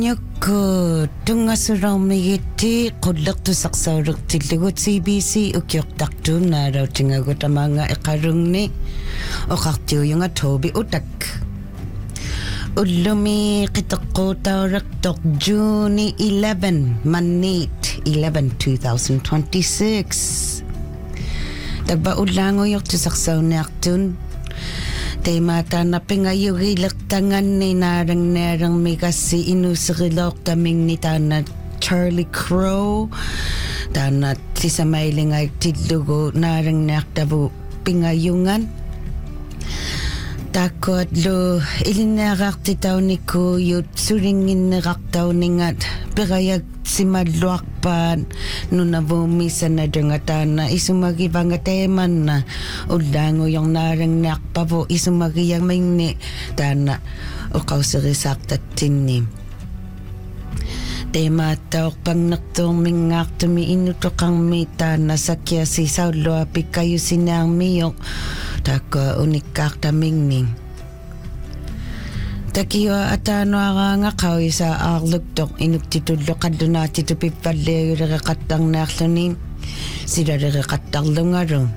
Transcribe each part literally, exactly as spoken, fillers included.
Nyakko tungasuraumigiti qullertusaqsaulertillugut C B C ukiortartuum naarautingagut amaanga iqarungni oqartiuyunga Toby Utak ullumi qiteqqutauraqtoq June eleventh Manit eleventh twenty twenty-six tagba ullaanguyortusaqsauniartun Teimata na pingayugilaktangan ni narang nerang migasi inusiriloktaming ni tana Charlie Crow tana tisamailing ay tidlugo narang naktabu pingayungan takot lo ilinarakt itaw ni kuyut suringin naraktaw ningat pirayag simadluak pa nunabumisa na dungatan na isumagibang teman na ulango yung narang nakpabo isumagiyang mayni tana ukaw sirisakta tini tema tawag pang naktong mingak tumiinuto kang mita na sakya si saulo api kayo sinang miyok taka unikak taming Takiyo atano nga kawi sa arlugtok inuktitudlo kaduna titupipale rekatang nakluni sila rekatang lungaro.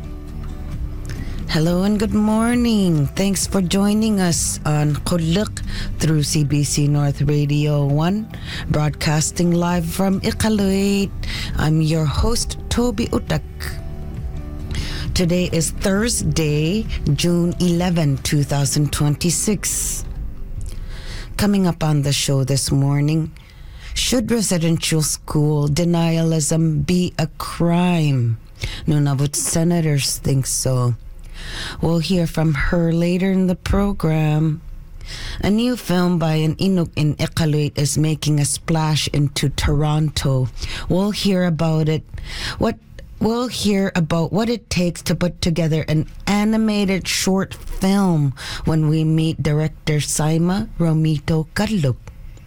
Hello and good morning. Thanks for joining us on Qulliq through C B C North Radio one, broadcasting live from Iqaluit. I'm your host, Toby Utak. Today is Thursday, June eleventh, twenty twenty-six. Coming up on the show this morning, should residential school denialism be a crime? Nunavut senators think so. We'll hear from her later in the program. A new film by an Inuk in Iqaluit is making a splash into Toronto. We'll hear about it. What We'll hear about what it takes to put together an animated short film when we meet director Saima Romito Karluk.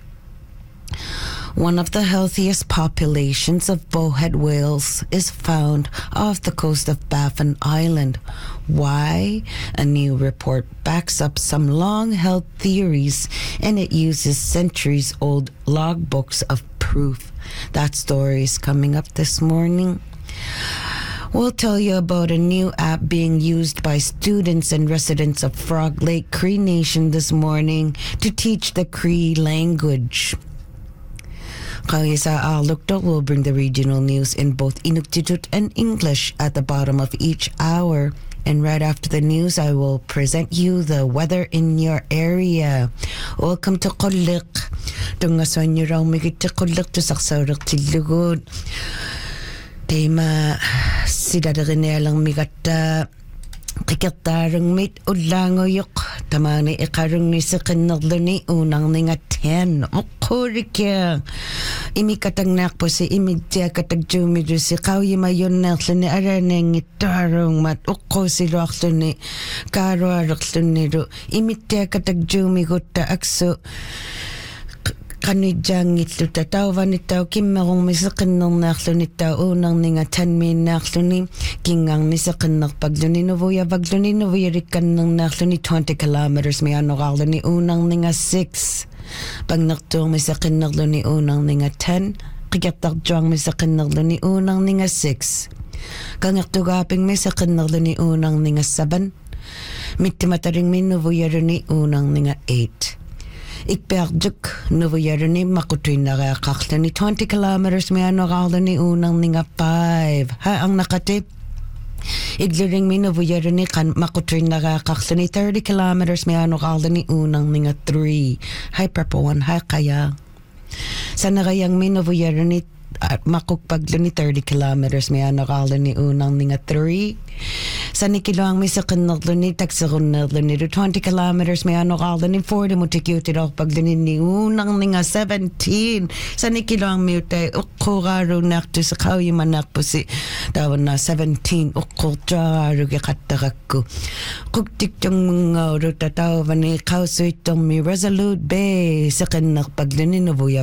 One of the healthiest populations of bowhead whales is found off the coast of Baffin Island. Why? A new report backs up some long-held theories, and it uses centuries-old logbooks of proof. That story is coming up this morning. We'll tell you about a new app being used by students and residents of Frog Lake Cree Nation this morning to teach the Cree language. Kawisa Alukto will bring the regional news in both Inuktitut and English at the bottom of each hour. And right after the news, I will present you the weather in your area. Welcome to Qulliq. Tungaswan nyo raw migit to Qulliq to saksawrak tilugod. Tema sida rin lang migata kikitarang mit ulangoyok tamani ikarong ni sa kanaglo ni unang ni nga ten okurikya imikatang nakpo si imidya katag jumido si kawye mayon naklo ni araneng itarong mat ukko si laklo ni karo araklo ni ro imidya katag jumigota akso Kanidjang itlu tataw vanitaw kimmerong misakin ng naklo nitaw unang ni nga ten min naklo ni kingang ni sakin ng paglo ni nuvuya baglo ni nuvuya rikan ng naklo ni twenty kilometers may anokalo ni unang ni nga six pag naktong misakin naklo ni unang ni nga ten kiyatak juang misakin naklo ni unang ni nga six kangaktugaping misakin naklo ni unang ni nga seven mitimataring min nuvuya ni unang ni nga eight Ikberjuk nuvuyarani makutuin na kakakla ni twenty kilometers may anokala ni unang ni nga five. Ha, ang nakatip? Igluring mi nuvuyarani kan makutuin na kakakla ni thirty kilometers may anokala ni unang ni nga three. Hi, Purple One. Hi, kaya. Sana kayang mi nuvuyarani at makukpaglo ni thirty kilometers may anokala ni unang ni nga three. Sa nikiloang may sa kanaglo ni taksakon na ni twenty kilometers may anokala ni forty mo tikyuti daw paglo ni unang ni nga seventeen. Sa nikiloang may utay ukkuraro nakto sa kawye manak po si tawan na seventeen ukkuraro kakatakak ko. Kuktik yung mga rutatawa ni kauso itong may Resolute Bay sa kanag paglo ni Nabuya